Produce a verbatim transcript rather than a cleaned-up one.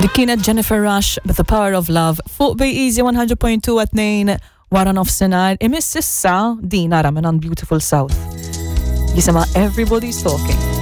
Dik kienet Jennifer Rush with The Power of Love fuq Bay Easy one hundred point two at nine wara nofsinhar imiss issa din ara minn Beautiful South. Jisima Everybody's Talking.